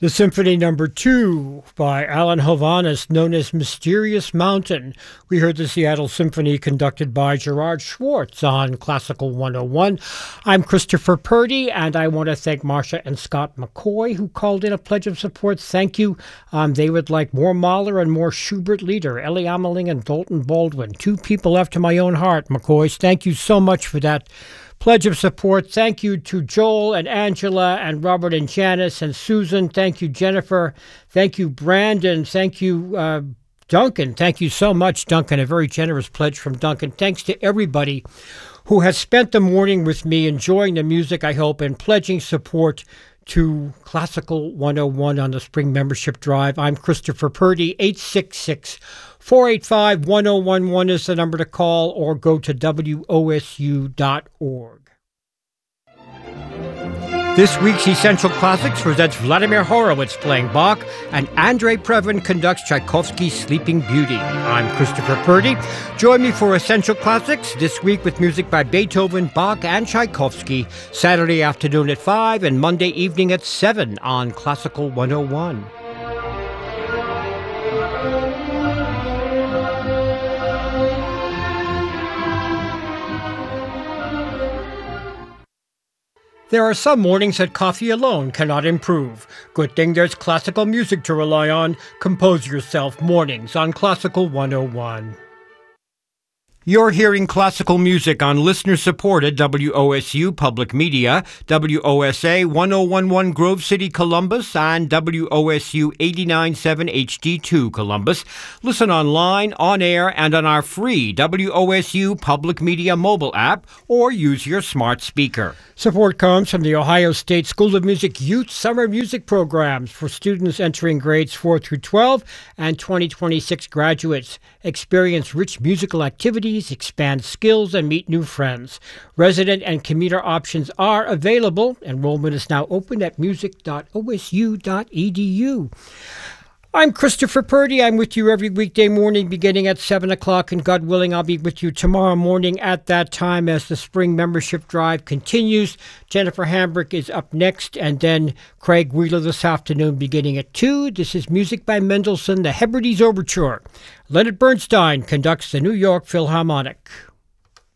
The Symphony Number 2 by Alan Hovhaness, known as Mysterious Mountain. We heard the Seattle Symphony conducted by Gerard Schwartz on Classical 101. I'm Christopher Purdy, and I want to thank Marcia and Scott McCoy, who called in a pledge of support. Thank you. They would like more Mahler and more Schubert Lieder, Ellie Ameling and Dalton Baldwin. Two people after my own heart, McCoys. Thank you so much for that pledge of support. Thank you to Joel and Angela and Robert and Janice and Susan. Thank you, Jennifer. Thank you, Brandon. Thank you, Duncan. Thank you so much, Duncan. A very generous pledge from Duncan. Thanks to everybody who has spent the morning with me enjoying the music, I hope, and pledging support to Classical 101 on the Spring Membership Drive. I'm Christopher Purdy. 866-485-1011 is the number to call, or go to wosu.org. This week's Essential Classics presents Vladimir Horowitz playing Bach, and Andrei Previn conducts Tchaikovsky's Sleeping Beauty. I'm Christopher Purdy. Join me for Essential Classics this week with music by Beethoven, Bach, and Tchaikovsky, Saturday afternoon at 5 and Monday evening at 7 on Classical 101. There are some mornings that coffee alone cannot improve. Good thing there's classical music to rely on. Compose yourself mornings on Classical 101. You're hearing classical music on listener-supported WOSU Public Media, WOSA 1011 Grove City, Columbus, and WOSU 897 HD2 Columbus. Listen online, on air, and on our free WOSU Public Media mobile app, or use your smart speaker. Support comes from the Ohio State School of Music Youth Summer Music Programs for students entering grades 4 through 12 and 2026 graduates. Experience rich musical activities, expand skills, and meet new friends. Resident and commuter options are available. Enrollment is now open at music.osu.edu. I'm Christopher Purdy. I'm with you every weekday morning beginning at 7 o'clock, and God willing, I'll be with you tomorrow morning at that time as the Spring Membership Drive continues. Jennifer Hambrick is up next, and then Craig Wheeler this afternoon beginning at 2. This is music by Mendelssohn, the Hebrides Overture. Leonard Bernstein conducts the New York Philharmonic.